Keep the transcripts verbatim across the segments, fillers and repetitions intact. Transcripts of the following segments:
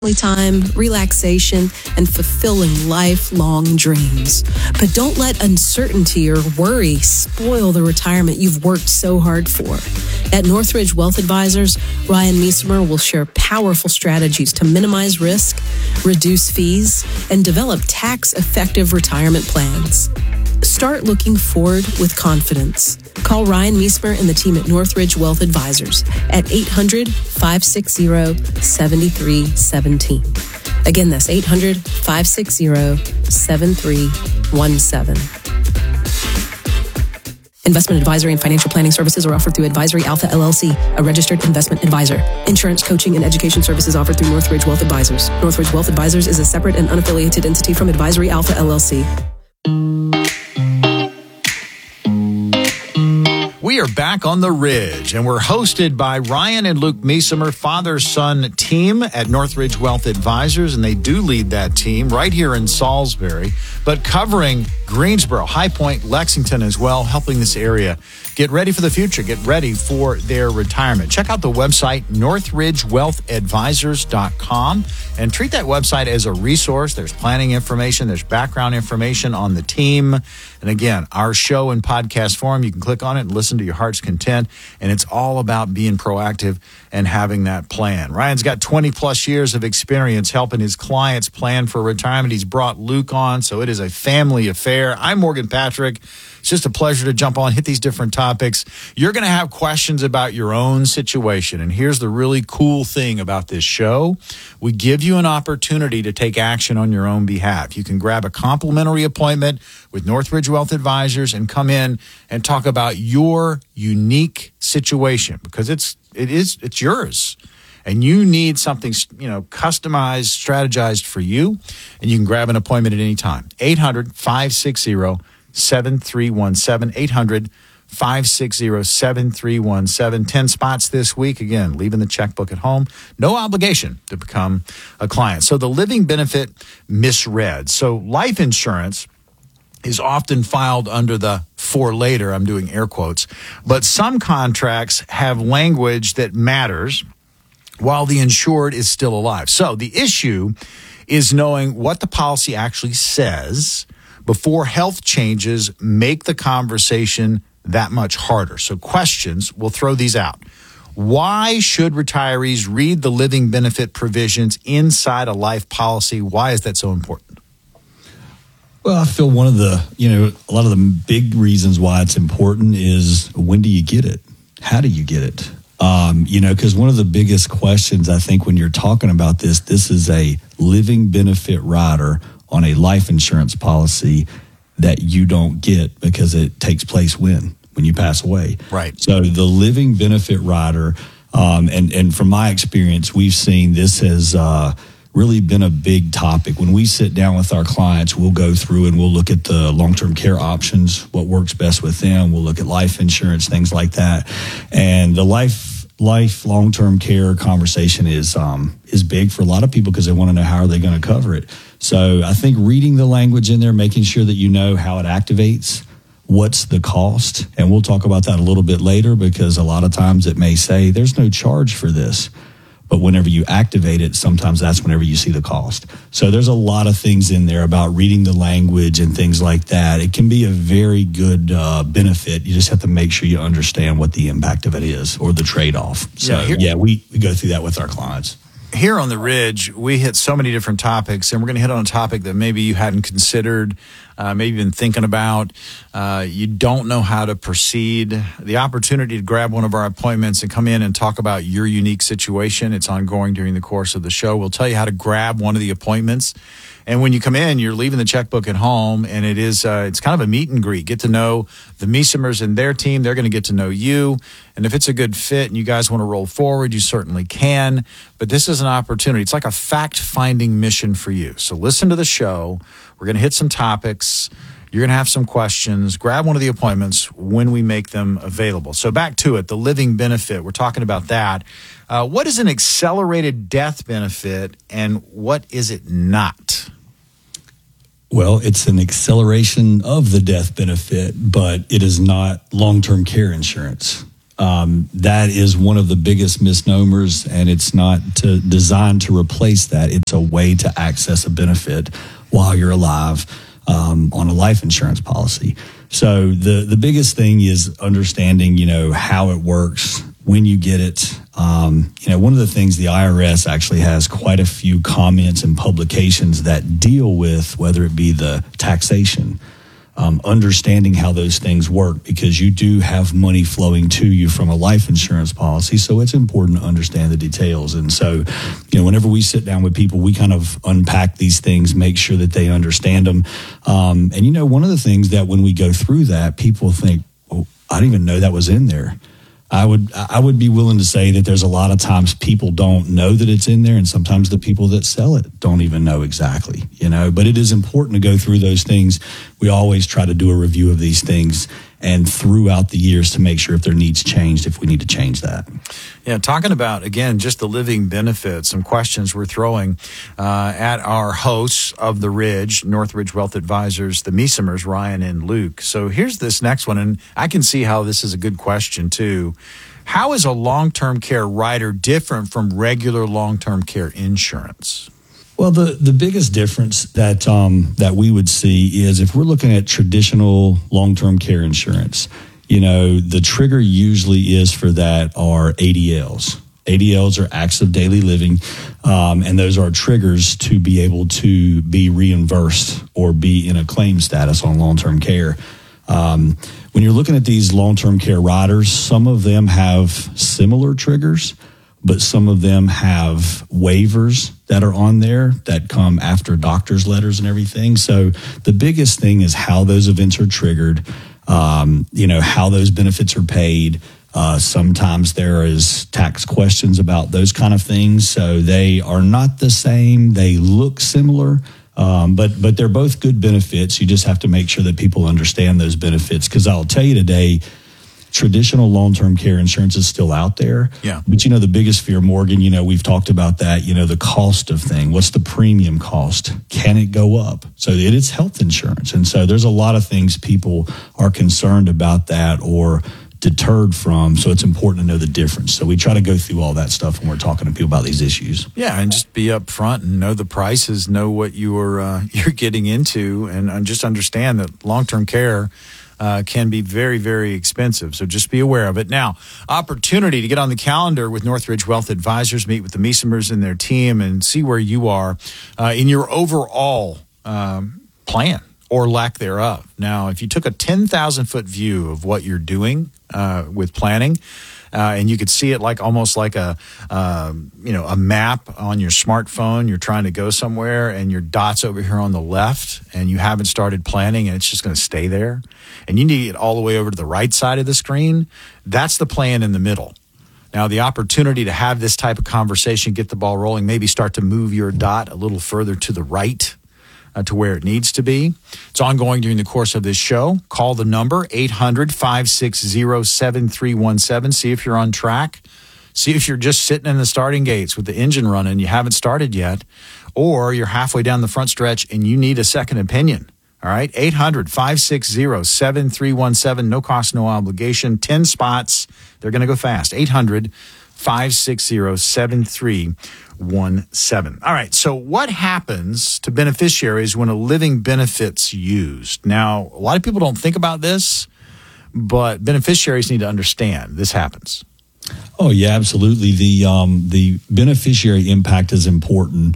time, relaxation, and fulfilling lifelong dreams. But don't let uncertainty or worry spoil the retirement you've worked so hard for. At Northridge Wealth Advisors, Ryan Mesemer will share powerful strategies to minimize risk, reduce fees, and develop tax-effective retirement plans. Start looking forward with confidence. Call Ryan Mesemer and the team at Northridge Wealth Advisors at eight hundred, five six zero, seven three one seven. Again, that's eight hundred, five six zero, seven three one seven. Investment advisory and financial planning services are offered through Advisory Alpha L L C, a registered investment advisor. Insurance, coaching, and education services offered through Northridge Wealth Advisors. Northridge Wealth Advisors is a separate and unaffiliated entity from Advisory Alpha L L C. We are back on the Ridge, and we're hosted by Ryan and Luke Mesemer, father-son team at Northridge Wealth Advisors, and they do lead that team right here in Salisbury, but covering Greensboro, High Point, Lexington as well, helping this area get ready for the future, get ready for their retirement. Check out the website, northridge wealth advisors dot com, and treat that website as a resource. There's planning information, there's background information on the team. And again, our show in podcast form, you can click on it and listen to your heart's content. And it's all about being proactive and having that plan. Ryan's got twenty plus years of experience helping his clients plan for retirement. He's brought Luke on, so it is a family affair. I'm Morgan Patrick. It's just a pleasure to jump on, hit these different topics. You're going to have questions about your own situation. And here's the really cool thing about this show. We give you an opportunity to take action on your own behalf. You can grab a complimentary appointment with Northridge Wealth Advisors and come in and talk about your unique situation, because it's it is it's yours. And you need something, you know, customized, strategized for you. And you can grab an appointment at any time. eight hundred, five six zero, seven three one seven. eight hundred, five six zero, seven three one seven. ten spots this week. Again, leaving the checkbook at home. No obligation to become a client. So the living benefit misread. So life insurance is often filed under the for later. I'm doing air quotes. But some contracts have language that matters while the insured is still alive. So the issue is knowing what the policy actually says before health changes make the conversation that much harder. So questions, we'll throw these out. Why should retirees read the living benefit provisions inside a life policy? Why is that so important? Well, I feel one of the, you know, a lot of the big reasons why it's important is, when do you get it? How do you get it? Um, you know, because one of the biggest questions, I think, when you're talking about this, this is a living benefit rider on a life insurance policy that you don't get because it takes place when? When you pass away. Right. So the living benefit rider, um, and, and from my experience, we've seen this has uh, really been a big topic. When we sit down with our clients, we'll go through and we'll look at the long-term care options, what works best with them. We'll look at life insurance, things like that. And the life life long-term care conversation is um, is big for a lot of people because they want to know how are they going to cover it. So I think reading the language in there, making sure that you know how it activates, what's the cost, and we'll talk about that a little bit later, because a lot of times it may say there's no charge for this. But whenever you activate it, sometimes that's whenever you see the cost. So there's a lot of things in there about reading the language and things like that. It can be a very good uh, benefit. You just have to make sure you understand what the impact of it is, or the trade-off. So, yeah, here, yeah we, we go through that with our clients. Here on the Ridge, we hit so many different topics, and we're going to hit on a topic that maybe you hadn't considered, uh, maybe been thinking about. Uh, you don't know how to proceed. The opportunity to grab one of our appointments and come in and talk about your unique situation. It's ongoing during the course of the show. We'll tell you how to grab one of the appointments. And when you come in, you're leaving the checkbook at home, and it is uh, it's kind of a meet and greet. Get to know the Mesemers and their team. They're going to get to know you. And if it's a good fit and you guys want to roll forward, you certainly can. But this is an opportunity. It's like a fact-finding mission for you. So listen to the show. We're going to hit some topics. You're going to have some questions. Grab one of the appointments when we make them available. So back to it, the living benefit. We're talking about that. Uh, what is an accelerated death benefit, and what is it not? Well, it's an acceleration of the death benefit, but it is not long-term care insurance. Um, that is one of the biggest misnomers, and it's not to, designed to replace that. It's a way to access a benefit while you're alive um, on a life insurance policy. So the, the biggest thing is understanding, you know, how it works, when you get it. Um, you know, one of the things the I R S actually has quite a few comments and publications that deal with, whether it be the taxation, Um, understanding how those things work, because you do have money flowing to you from a life insurance policy. So it's important to understand the details. And so, you know, whenever we sit down with people, we kind of unpack these things, make sure that they understand them. Um, and, you know, one of the things that when we go through that, people think, oh, I didn't even know that was in there. I would I would be willing to say that there's a lot of times people don't know that it's in there, and sometimes the people that sell it don't even know exactly, you know. But it is important to go through those things. We always try to do a review of these things and throughout the years to make sure if their needs changed, if we need to change that. Yeah, talking about, again, just the living benefits, some questions we're throwing uh, at our hosts of The Ridge, Northridge Wealth Advisors, the Meesemers, Ryan and Luke. So here's this next one, and I can see how this is a good question, too. How is a long-term care rider different from regular long-term care insurance? Well, the, the biggest difference that um, that we would see is if we're looking at traditional long-term care insurance, you know, the trigger usually is for that are A D Ls. A D Ls are acts of daily living, um, and those are triggers to be able to be reimbursed or be in a claim status on long-term care. Um, when you're looking at these long-term care riders, some of them have similar triggers, but some of them have waivers that are on there that come after doctor's letters and everything. So the biggest thing is how those events are triggered, um, you know, how those benefits are paid. Uh, sometimes there is tax questions about those kind of things. So they are not the same. They look similar, um, but but they're both good benefits. You just have to make sure that people understand those benefits, because I'll tell you today, traditional long-term care insurance is still out there. Yeah. But, you know, the biggest fear, Morgan, you know, we've talked about that, you know, the cost of thing. What's the premium cost? Can it go up? So it is health insurance. And so there's a lot of things people are concerned about that or deterred from. So it's important to know the difference. So we try to go through all that stuff when we're talking to people about these issues. Yeah, and just be up front and know the prices, know what you are, uh, you're getting into, and, and just understand that long-term care Uh, can be very, very expensive. So just be aware of it. Now, opportunity to get on the calendar with Northridge Wealth Advisors, meet with the Meesemers and their team and see where you are uh, in your overall um, plan or lack thereof. Now, if you took a ten thousand foot view of what you're doing uh, with planning, Uh, and you could see it like almost like a, um, you know, a map on your smartphone. You're trying to go somewhere and your dot's over here on the left and you haven't started planning and it's just going to stay there. And you need to get all the way over to the right side of the screen. That's the plan in the middle. Now, the opportunity to have this type of conversation, get the ball rolling, maybe start to move your dot a little further to the right, Uh, to where it needs to be. It's ongoing during the course of this show. Call the number eight hundred, five six zero, seven three one seven. See if you're on track. See if you're just sitting in the starting gates with the engine running. You haven't started yet. Or you're halfway down the front stretch and you need a second opinion. All right. eight hundred, five six zero, seven three one seven. No cost, no obligation. ten spots. They're going to go fast. eight hundred, five six zero, seven three one seven. All right. So what happens to beneficiaries when a living benefit's used? Now, a lot of people don't think about this, but beneficiaries need to understand this happens. Oh, yeah, absolutely. The um, the beneficiary impact is important.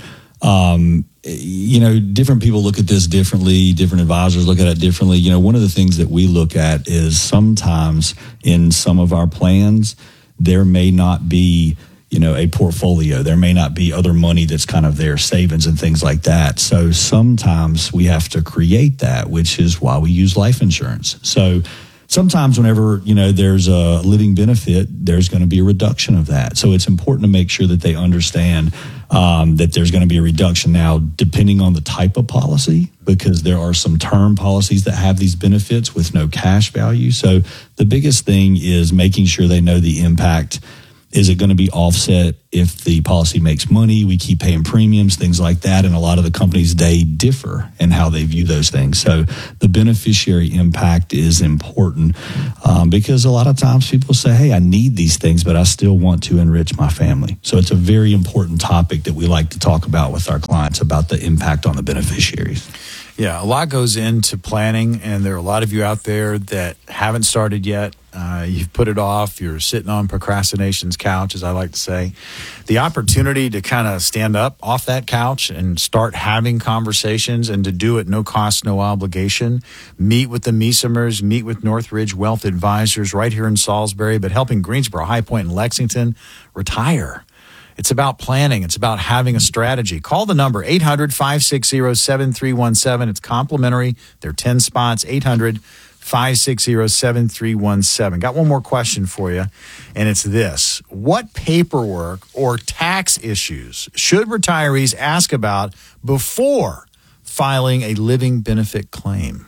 Um, you know, different people look at this differently. Different advisors look at it differently. You know, one of the things that we look at is sometimes in some of our plans, there may not be, you know, a portfolio. There may not be other money that's kind of their savings and things like that. So sometimes we have to create that, which is why we use life insurance. So sometimes whenever, you know, there's a living benefit, there's going to be a reduction of that. So it's important to make sure that they understand um, that there's going to be a reduction now, depending on the type of policy, because there are some term policies that have these benefits with no cash value. So the biggest thing is making sure they know the impact Is it going to be offset if the policy makes money? We keep paying premiums, things like that. And a lot of the companies, they differ in how they view those things. So the beneficiary impact is important um, because a lot of times people say, hey, I need these things, but I still want to enrich my family. So it's a very important topic that we like to talk about with our clients about the impact on the beneficiaries. Yeah, a lot goes into planning, and there are a lot of you out there that haven't started yet. Uh, you've put it off. You're sitting on procrastination's couch, as I like to say. The opportunity to kind of stand up off that couch and start having conversations, and to do it no cost, no obligation. Meet with the Measimers, meet with Northridge Wealth Advisors right here in Salisbury, but helping Greensboro, High Point, and Lexington retire. It's about planning. It's about having a strategy. Call the number, eight hundred, five six zero, seven three one seven. It's complimentary. There are ten spots, eight hundred, five six zero, seven three one seven. Got one more question for you, and it's this. What paperwork or tax issues should retirees ask about before filing a living benefit claim?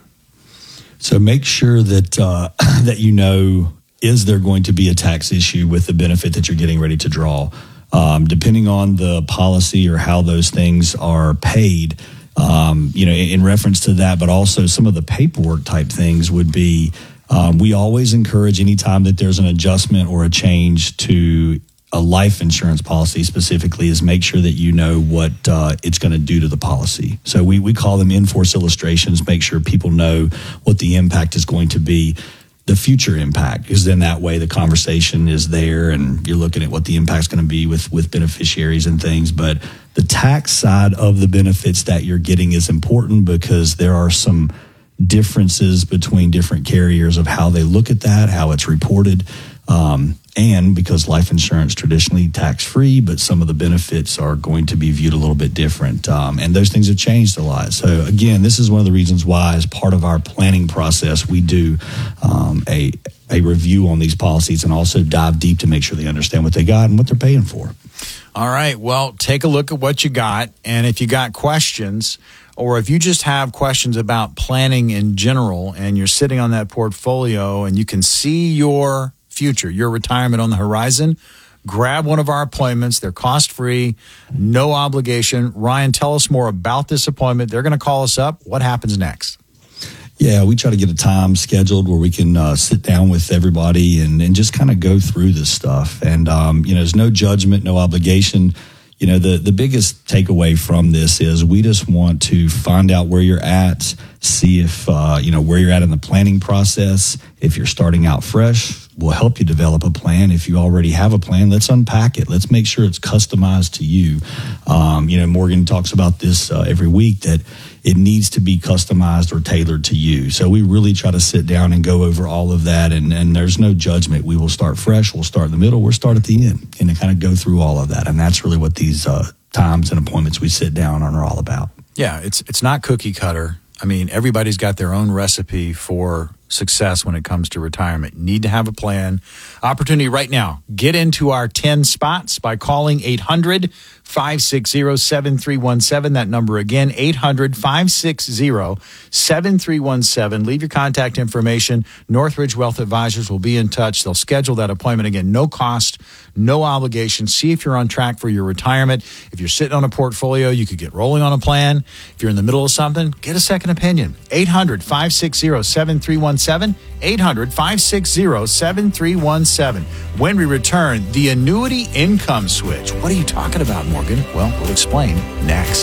So make sure that uh, that you know, is there going to be a tax issue with the benefit that you're getting ready to draw? Um, depending on the policy or how those things are paid, um, you know, in, in reference to that, but also some of the paperwork type things would be, um, we always encourage anytime that there's an adjustment or a change to a life insurance policy specifically, is make sure that you know what uh, it's going to do to the policy. So we, we call them in-force illustrations, make sure people know what the impact is going to be. The future impact, because then that way the conversation is there and you're looking at what the impact's going to be with, with beneficiaries and things. But the tax side of the benefits that you're getting is important because there are some differences between different carriers of how they look at that, how it's reported. Um, and because life insurance traditionally tax-free, but some of the benefits are going to be viewed a little bit different. Um, and those things have changed a lot. So again, this is one of the reasons why, as part of our planning process, we do um, a, a review on these policies and also dive deep to make sure they understand what they got and what they're paying for. All right. Well, take a look at what you got. And if you got questions, or if you just have questions about planning in general and you're sitting on that portfolio and you can see your future, your retirement on the horizon, grab one of our appointments. They're cost-free, no obligation. Ryan, tell us more about this appointment. They're going to call us up. What happens next? Yeah, we try to get a time scheduled where we can uh, sit down with everybody and, and just kind of go through this stuff. And, um, you know, there's no judgment, no obligation. You know, the, the biggest takeaway from this is we just want to find out where you're at, see if, uh, you know, where you're at in the planning process. If you're starting out fresh, we'll help you develop a plan. If you already have a plan, let's unpack it. Let's make sure it's customized to you. Um, you know, Morgan talks about this uh, every week, that it needs to be customized or tailored to you. So we really try to sit down and go over all of that, and, and there's no judgment. We will start fresh, we'll start in the middle, we'll start at the end, and kind of go through all of that. And that's really what these uh, times and appointments we sit down on are all about. Yeah, it's it's not cookie cutter. I mean, everybody's got their own recipe for success when it comes to retirement. Need to have a plan. Opportunity right now. Get into our ten spots by calling eight hundred, five six zero, seven three one seven. That number again, eight hundred, five six zero, seven three one seven. Leave your contact information. Northridge Wealth Advisors will be in touch. They'll schedule that appointment. Again, no cost, no obligation. See if you're on track for your retirement. If you're sitting on a portfolio, you could get rolling on a plan. If you're in the middle of something, get a second opinion. eight hundred, five six zero, seven three one seven. eight hundred, five six zero, seven three one seven. When we return, the annuity income switch. What are you talking about, Morgan? Well, we'll explain next.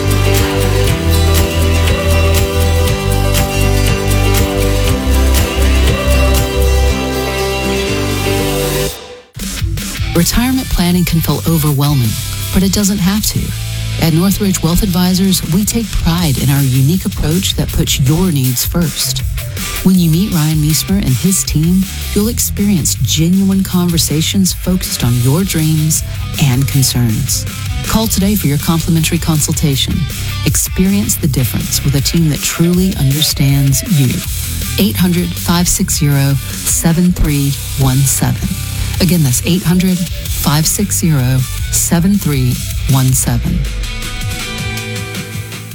Retirement planning can feel overwhelming, but it doesn't have to. At Northridge Wealth Advisors, we take pride in our unique approach that puts your needs first. When you meet Ryan Measimers and his team, you'll experience genuine conversations focused on your dreams and concerns. Call today for your complimentary consultation. Experience the difference with a team that truly understands you. eight hundred, five six zero, seven three one seven. Again, that's eight hundred, five six zero, seven three one seven.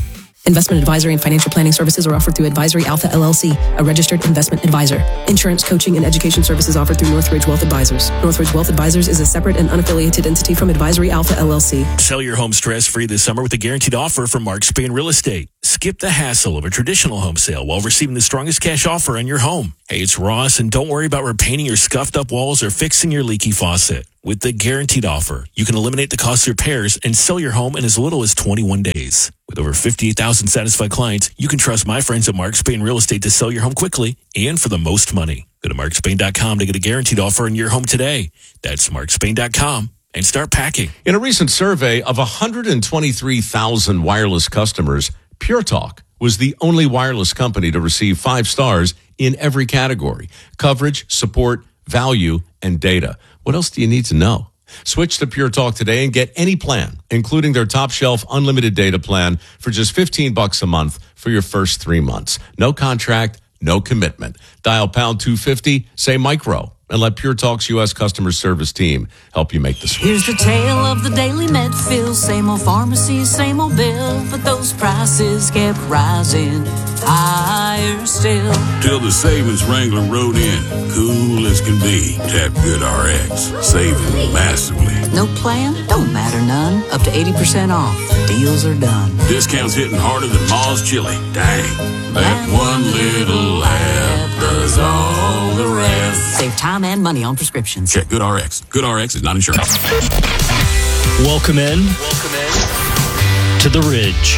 Investment advisory and financial planning services are offered through Advisory Alpha L L C, a registered investment advisor. Insurance, coaching, and education services offered through Northridge Wealth Advisors. Northridge Wealth Advisors is a separate and unaffiliated entity from Advisory Alpha L L C. Sell your home stress-free this summer with a guaranteed offer from Mark Spain Real Estate. Skip the hassle of a traditional home sale while receiving the strongest cash offer on your home. Hey, it's Ross, and don't worry about repainting your scuffed up walls or fixing your leaky faucet. With the guaranteed offer, you can eliminate the cost of repairs and sell your home in as little as twenty-one days. With over fifty-eight thousand satisfied clients, you can trust my friends at Mark Spain Real Estate to sell your home quickly and for the most money. Go to mark spain dot com to get a guaranteed offer on your home today. That's mark spain dot com and start packing. In a recent survey of one hundred twenty-three thousand wireless customers, Pure Talk was the only wireless company to receive five stars in every category: coverage, support, value, and data. What else do you need to know? Switch to Pure Talk today and get any plan, including their top shelf unlimited data plan for just fifteen bucks a month for your first three months. No contract, no commitment. Dial pound two fifty, say micro, and let Pure Talk's U S customer service team help you make the switch. Here's the tale of the daily med fill. Same old pharmacy, same old bill, but those prices kept rising higher still. Till the savings Wrangler rode in, cool as can be. Tap GoodRx, saving massively. No plan? Don't matter none. Up to eighty percent off. Deals are done. Discounts hitting harder than Ma's chili. Dang, that one little app does all the rest. Save time and money on prescriptions. Check GoodRx. GoodRx is not insurance. Welcome in. Welcome in to the Ridge.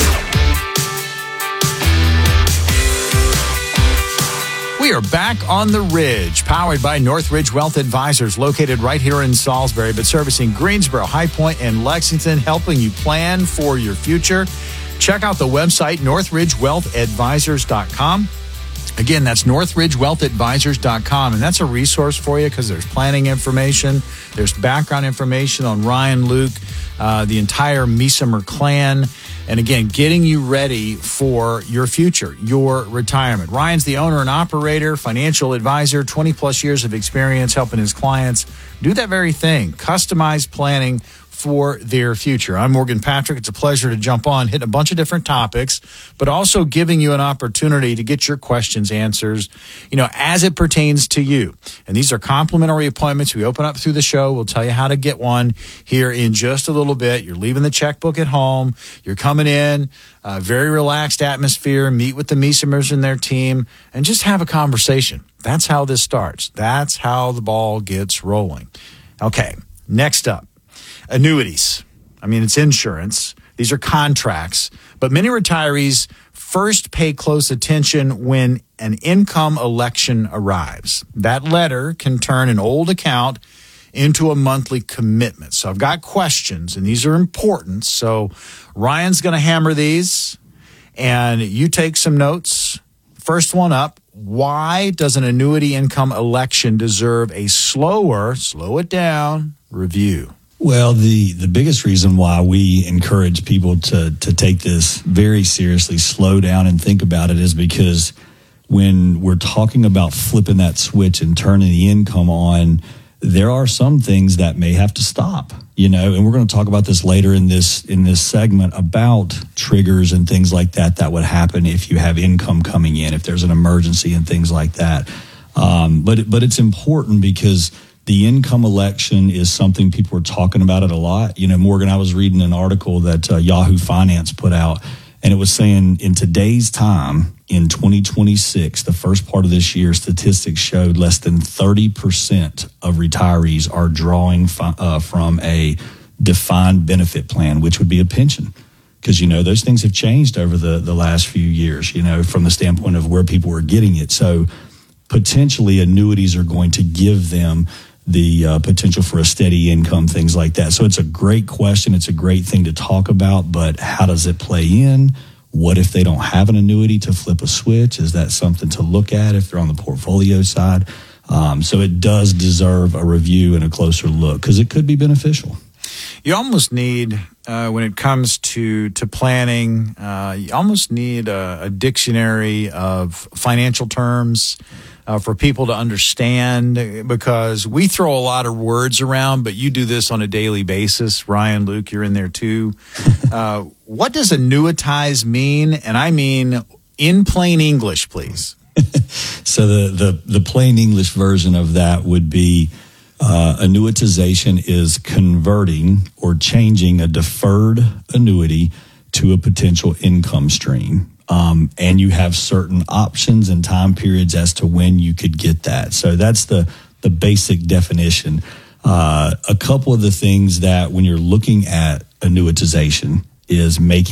We are back on the Ridge, powered by Northridge Wealth Advisors, located right here in Salisbury, but servicing Greensboro, High Point, and Lexington, helping you plan for your future. Check out the website, northridge wealth advisors dot com. Again, that's northridge wealth advisors dot com, and that's a resource for you because there's planning information, there's background information on Ryan, Luke, uh, the entire Meesemer clan, and again, getting you ready for your future, your retirement. Ryan's the owner and operator, financial advisor, twenty plus years of experience helping his clients do that very thing, customized planning for their future. I'm Morgan Patrick. It's a pleasure to jump on, hitting a bunch of different topics, but also giving you an opportunity to get your questions answers, you know, as it pertains to you. And these are complimentary appointments. We open up through the show. We'll tell you how to get one here in just a little bit. You're leaving the checkbook at home. You're coming in, a very relaxed atmosphere, meet with the Meesemers and their team, and just have a conversation. That's how this starts. That's how the ball gets rolling. Okay, next up. Annuities. I mean, it's insurance. These are contracts. But many retirees first pay close attention when an income election arrives. That letter can turn an old account into a monthly commitment. So I've got questions, and these are important. So Ryan's going to hammer these, and you take some notes. First one up. Why does an annuity income election deserve a slower, slow it down, review? Well, the, the biggest reason why we encourage people to, to take this very seriously, slow down and think about it, is because when we're talking about flipping that switch and turning the income on, there are some things that may have to stop, you know, and we're going to talk about this later in this in this segment about triggers and things like that that would happen if you have income coming in, if there's an emergency and things like that. Um, but but it's important because the income election is something people are talking about it a lot. You know, Morgan, I was reading an article that uh, Yahoo Finance put out, and it was saying in today's time, in twenty twenty-six, the first part of this year, statistics showed less than thirty percent of retirees are drawing fi- uh, from a defined benefit plan, which would be a pension. Because, you know, those things have changed over the, the last few years, you know, from the standpoint of where people are getting it. So potentially annuities are going to give them the uh, potential for a steady income, things like that. So it's a great question. It's a great thing to talk about, but how does it play in? What if they don't have an annuity to flip a switch? Is that something to look at if they're on the portfolio side? Um, so it does deserve a review and a closer look because it could be beneficial. You almost need uh, when it comes to to planning. Uh, you almost need a, a dictionary of financial terms uh, for people to understand, because we throw a lot of words around, but you do this on a daily basis. Ryan, Luke, you're in there too. Uh, what does annuitize mean? And I mean in plain English, please. So the, the, the plain English version of that would be uh, annuitization is converting or changing a deferred annuity to a potential income stream. Um, and you have certain options and time periods as to when you could get that. So that's the, the basic definition. Uh, a couple of the things that when you're looking at annuitization is making